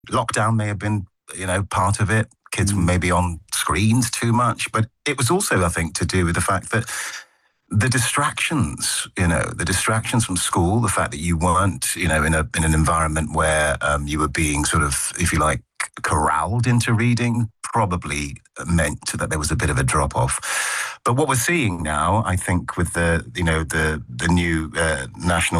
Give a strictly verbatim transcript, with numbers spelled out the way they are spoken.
lockdown may have been, you know, part of it. Kids Mm. may be on screens too much, but it was also, I think, to do with the fact that the distractions, you know, the distractions from school, the fact that you weren't, you know, in a in an environment where um, you were being sort of, if you like, corralled into reading, probably meant that there was a bit of a drop off. But what we're seeing now, I think, with the, you know, the the new uh, national